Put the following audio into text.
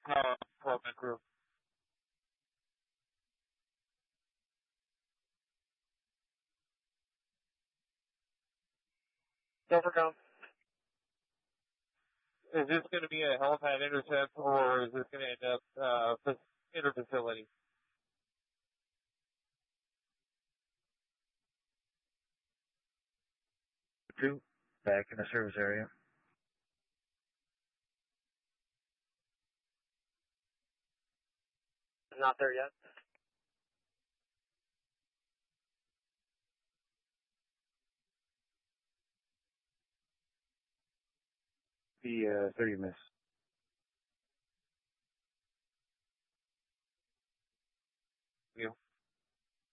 Department crew. Silvercom. Is this going to be a helipad intercept, or is this going to end up inter-facility? Two, back in the service area. Not there yet. The 30 miss.